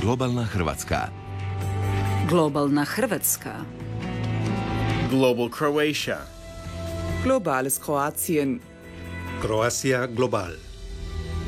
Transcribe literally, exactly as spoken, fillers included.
Globalna Hrvatska. Globalna Hrvatska. Global Croatia. Globales Kroatien. Croatia Global.